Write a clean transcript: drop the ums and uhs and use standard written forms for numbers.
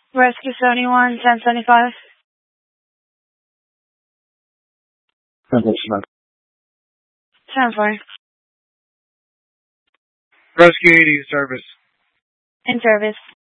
Rescue 71, 1075. Translation. 10-4. Rescue 80 service. In service.